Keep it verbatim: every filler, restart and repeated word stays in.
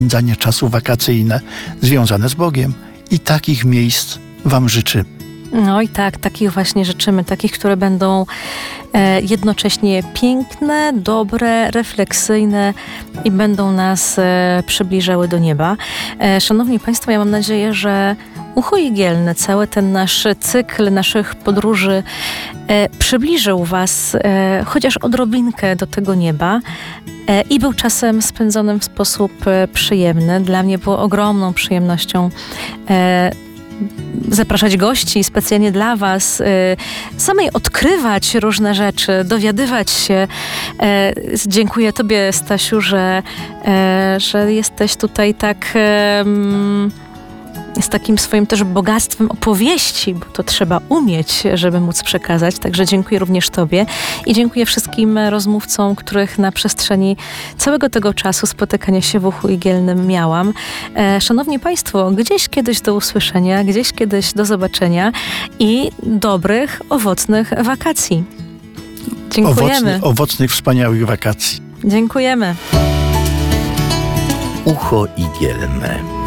spędzanie czasu wakacyjne związane z Bogiem. I takich miejsc Wam życzy. No i tak, takich właśnie życzymy, takich, które będą e, jednocześnie piękne, dobre, refleksyjne i będą nas e, przybliżały do nieba. E, szanowni Państwo, ja mam nadzieję, że Ucho Igielne, cały ten nasz cykl naszych podróży e, przybliżył Was e, chociaż odrobinkę do tego nieba e, i był czasem spędzonym w sposób e, przyjemny. Dla mnie było ogromną przyjemnością e, zapraszać gości specjalnie dla Was, y, samej odkrywać różne rzeczy, dowiadywać się. E, dziękuję Tobie, Stasiu, że, e, że jesteś tutaj tak e, z takim swoim też bogactwem opowieści, bo to trzeba umieć, żeby móc przekazać. Także dziękuję również Tobie i dziękuję wszystkim rozmówcom, których na przestrzeni całego tego czasu spotykania się w Uchu Igielnym miałam. E, szanowni Państwo, gdzieś kiedyś do usłyszenia, gdzieś kiedyś do zobaczenia i dobrych, owocnych wakacji. Dziękujemy. Owocny, owocnych, wspaniałych wakacji. Dziękujemy. Ucho Igielne.